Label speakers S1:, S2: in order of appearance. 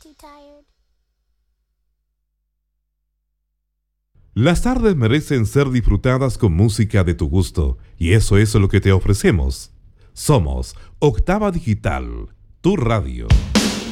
S1: Las tardes merecen ser disfrutadas con música de tu gusto, y eso es lo que te ofrecemos. Somos Octava Digital, tu radio.